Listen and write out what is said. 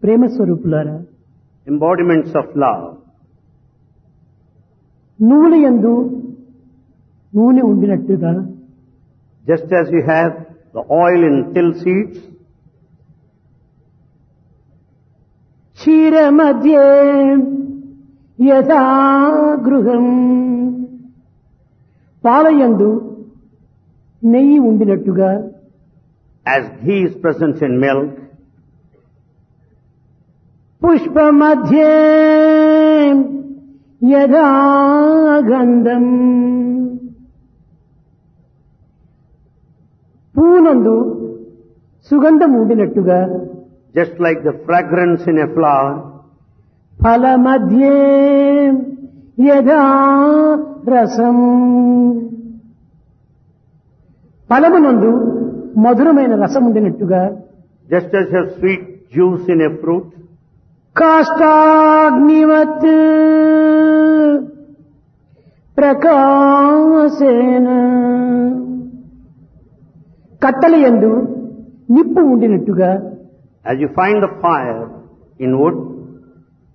ప్రేమ స్వరూపులారా, embodiments of love. నువ్వుల యందు నూనె ఉండినట్టుగా Just as you have the oil in till seeds, క్షీర మధ్యే యథా గృహం, పాలయందు నెయ్యి ఉండినట్టుగా as ghee is present in milk, Pushpa మధ్యే యథా గంధం, పూనందు సుగంధం ఉండినట్టుగా just like the fragrance in a flower, ఫల మధ్యే యథా రసం, ఫలమునందు మధురమైన రసం ఉండినట్టుగా just as you have sweet juice in a fruit, కాష్టాగ్నివత్ ప్రకాశేన, కట్టెలయందు నిప్పు ఉండినట్టుగా as you find the fire in wood,